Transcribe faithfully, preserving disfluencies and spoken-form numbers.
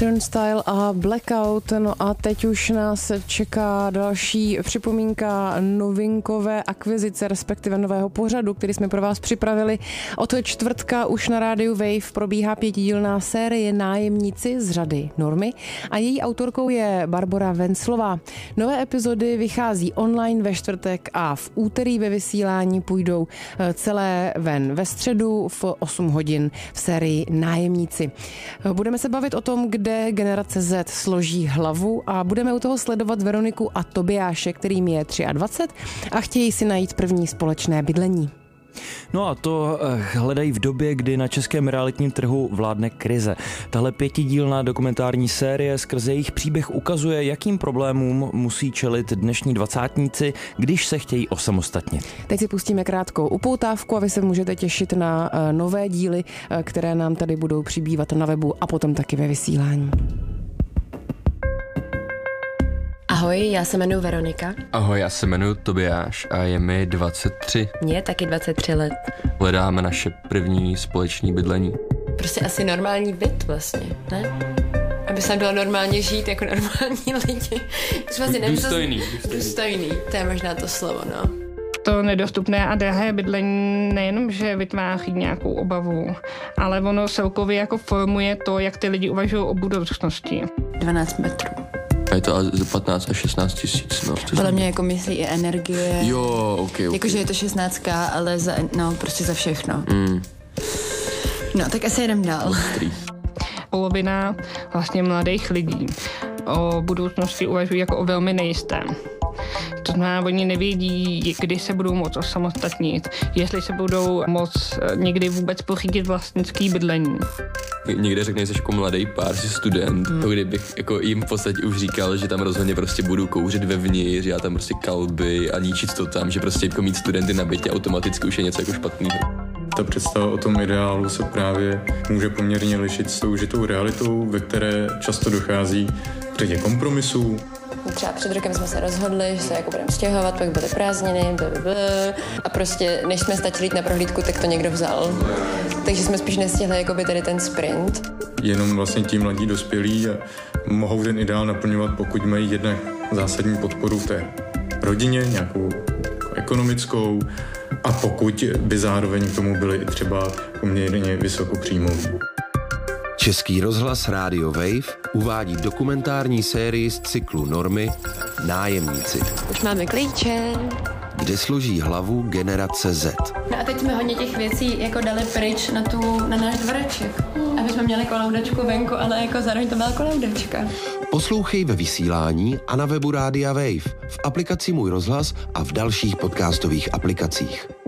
Turnstile a Blackout. No a teď už nás čeká další připomínka novinkové akvizice, respektive nového pořadu, který jsme pro vás připravili. Od čtvrtka už na rádiu Wave probíhá pětidílná série Nájemníci z řady Normy a její autorkou je Barbora Venclová. Nové epizody vychází online ve čtvrtek a v úterý ve vysílání půjdou celé ven ve středu v osm hodin v sérii Nájemníci. Budeme se bavit o tom, kde generace Z složí hlavu a budeme u toho sledovat Veroniku a Tobiáše, kterým je dvacet tři a chtějí si najít první společné bydlení. No a to hledají v době, kdy na českém realitním trhu vládne krize. Tahle pětidílná dokumentární série skrze jejich příběh ukazuje, jakým problémům musí čelit dnešní dvacátníci, když se chtějí osamostatnit. Teď si pustíme krátkou upoutávku a vy se můžete těšit na nové díly, které nám tady budou přibývat na webu a potom taky ve vysílání. Ahoj, já se jmenuji Veronika. Ahoj, já se jmenuji Tobiáš a je mi dvacet tři. Mně je taky dvacet tři let. Hledáme naše první společné bydlení. Prostě asi normální byt vlastně, ne? Aby se bylo normálně žít jako normální lidi. Důstojný, důstojný. Důstojný, to je možná to slovo, no. To nedostupné a drahé bydlení nejenom, že vytváří nějakou obavu, ale ono celkově jako formuje to, jak ty lidi uvažují o budoucnosti. dvanáct metrů. Je to za patnáct až šestnáct tisíc, no. Podle mě jako myslí i energie. Jo, ok, ok. Jakože je to šestnáctka, ale za, no, prostě za všechno. Mm. No, tak asi jedem dál. Polovina vlastně mladých lidí o budoucnosti uvažují jako o velmi nejistém. To znamená, oni nevědí, kdy se budou moct osamostatnit, jestli se budou moct někdy vůbec pořídit vlastnický bydlení. Někde řekne, že jsi jako mladý pár, jsi student, hmm. kdybych jako jim v podstatě už říkal, že tam rozhodně prostě budu kouřit vevnitř, já tam prostě kalby a ničit to tam, že prostě jako mít studenty na bytě automaticky už je něco jako špatného. Ta představa o tom ideálu se právě může poměrně lišit s tou žitou realitou, ve které často dochází k řadě kompromisů. Třeba před rokem jsme se rozhodli, že se jako budeme stěhovat, pak byly prázdniny, blablabla, a prostě než jsme stačili jít na prohlídku, tak to někdo vzal. Takže jsme spíš nestihli jakoby tady ten sprint. Jenom vlastně ti mladí dospělí mohou ten ideál naplňovat, pokud mají jednak zásadní podporu v té rodině, nějakou ekonomickou, a pokud by zároveň k tomu byly i třeba poměrně vysokopříjmoví. Český rozhlas Rádio Wave uvádí dokumentární sérii z cyklu Normy Nájemníci. Už máme klíče. Kde složí hlavu generace Z. No a teď jsme hodně těch věcí jako dali pryč na, tu, na náš dvoreček. Aby jsme měli koloudačku venku, ale jako zároveň to byla koloudačka. Poslouchej ve vysílání a na webu Rádia Wave, v aplikaci Můj rozhlas a v dalších podcastových aplikacích.